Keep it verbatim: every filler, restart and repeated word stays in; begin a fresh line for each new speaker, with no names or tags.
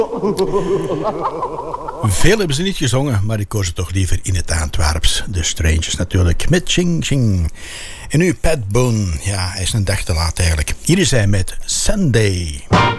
Veel hebben ze niet gezongen, maar ik koos het toch liever in het Antwerps. De Strangers natuurlijk, met Ching Ching. En nu Pat Boone, ja, hij is een dag te laat eigenlijk. Hier is hij met Sunday.